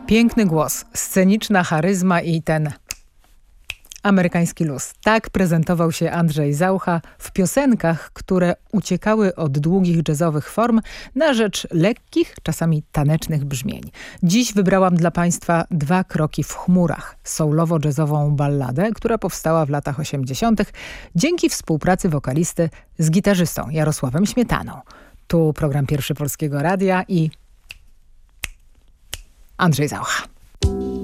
Piękny głos, sceniczna charyzma i ten amerykański luz. Tak prezentował się Andrzej Zaucha w piosenkach, które uciekały od długich jazzowych form na rzecz lekkich, czasami tanecznych brzmień. Dziś wybrałam dla Państwa Dwa kroki w chmurach, soulowo-jazzową balladę, która powstała w latach 80. dzięki współpracy wokalisty z gitarzystą Jarosławem Śmietaną. Tu program Pierwszy Polskiego Radia i Andrzej Zaucha.